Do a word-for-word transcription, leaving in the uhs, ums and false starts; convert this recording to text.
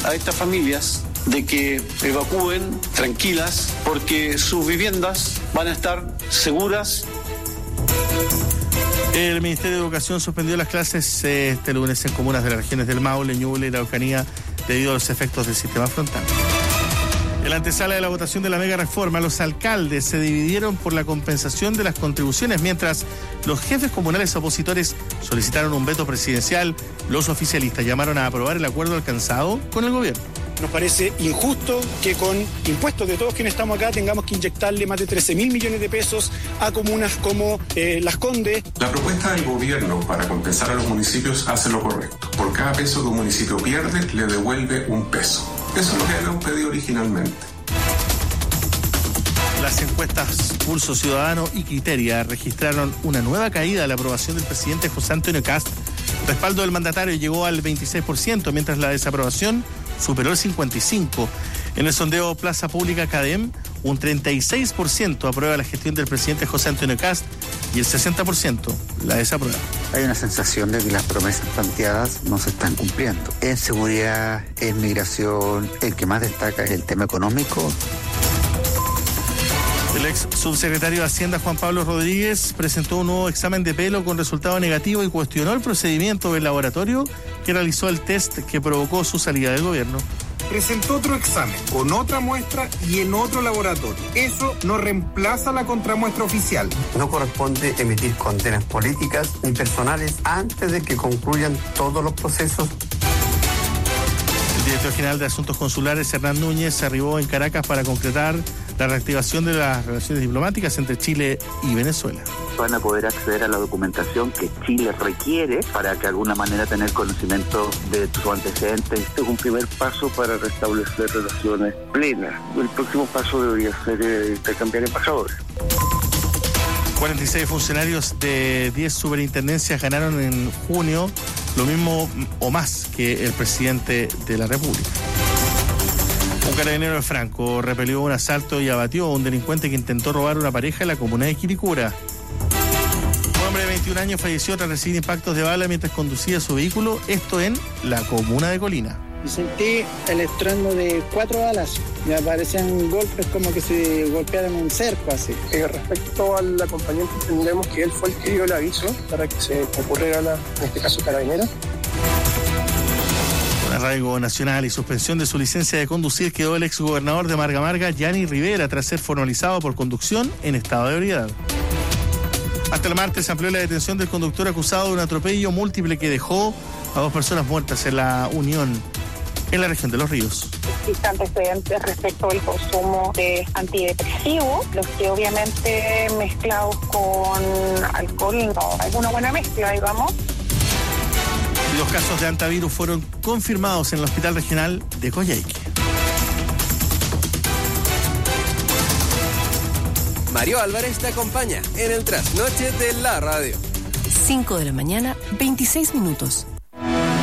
a estas familias de que evacúen tranquilas porque sus viviendas van a estar seguras. El Ministerio de Educación suspendió las clases eh, este lunes en comunas de las regiones del Maule, Ñuble y la Araucanía debido a los efectos del sistema frontal. En la antesala de la votación de la mega reforma, los alcaldes se dividieron por la compensación de las contribuciones, mientras los jefes comunales opositores solicitaron un veto presidencial. Los oficialistas llamaron a aprobar el acuerdo alcanzado con el gobierno. Nos parece injusto que con impuestos de todos quienes estamos acá tengamos que inyectarle más de trece mil millones de pesos a comunas como eh, Las Condes. La propuesta del gobierno para compensar a los municipios hace lo correcto. Por cada peso que un municipio pierde, le devuelve un peso. Eso es lo que habíamos pedido originalmente. Las encuestas Pulso Ciudadano y Criteria registraron una nueva caída de la aprobación del presidente José Antonio Kast. El respaldo del mandatario llegó al veintiséis por ciento, mientras la desaprobación superó el cincuenta y cinco por ciento. En el sondeo Plaza Pública Cadem, un treinta y seis por ciento aprueba la gestión del presidente José Antonio Kast y el sesenta por ciento la desaprueba. Hay una sensación de que las promesas planteadas no se están cumpliendo. En seguridad, en migración, el que más destaca es el tema económico. El ex subsecretario de Hacienda, Juan Pablo Rodríguez, presentó un nuevo examen de pelo con resultado negativo y cuestionó el procedimiento del laboratorio que realizó el test que provocó su salida del gobierno. Presentó otro examen con otra muestra y en otro laboratorio. Eso no reemplaza la contramuestra oficial. No corresponde emitir condenas políticas ni personales antes de que concluyan todos los procesos. El director general de Asuntos Consulares, Hernán Núñez, arribó en Caracas para concretar la reactivación de las relaciones diplomáticas entre Chile y Venezuela. Van a poder acceder a la documentación que Chile requiere para que de alguna manera tener conocimiento de sus antecedentes. Este es un primer paso para restablecer relaciones plenas. El próximo paso debería ser eh, intercambiar embajadores. cuarenta y seis funcionarios de diez superintendencias ganaron en junio lo mismo o más que el presidente de la República. Un carabinero de Franco repelió un asalto y abatió a un delincuente que intentó robar una pareja en la comuna de Quilicura. Un hombre de veintiún años falleció tras recibir impactos de bala mientras conducía su vehículo, esto en la comuna de Colina. Y sentí el estruendo de cuatro balas. Me aparecían golpes como que se golpearan un cerco así. Eh, respecto al acompañante, entendemos que él fue el que dio el aviso para que se ocurriera, la, en este caso, carabinera. Con arraigo nacional y suspensión de su licencia de conducir quedó el exgobernador de Marga Marga, Yanni Rivera, tras ser formalizado por conducción en estado de ebriedad. Hasta el martes se amplió la detención del conductor acusado de un atropello múltiple que dejó a dos personas muertas en la Unión, en la región de Los Ríos. Existen antecedentes respecto al consumo de antidepresivos, los que obviamente mezclados con alcohol, no hay una buena mezcla, digamos. Los casos de antivirus fueron confirmados en el Hospital Regional de Coyhaique. Mario Álvarez te acompaña en el trasnoche de la radio. cinco de la mañana, veintiséis minutos.